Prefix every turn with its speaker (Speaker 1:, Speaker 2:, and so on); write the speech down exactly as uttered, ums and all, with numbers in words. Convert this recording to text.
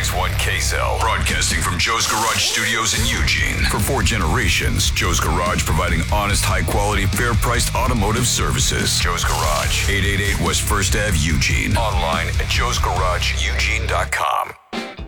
Speaker 1: ninety-six point one K-Cell, broadcasting from Joe's Garage Studios in Eugene. For four generations, Joe's Garage providing honest, high-quality, fair-priced automotive services. Joe's Garage, eight eighty-eight West First Avenue, Eugene. Online at joes garage eugene dot com.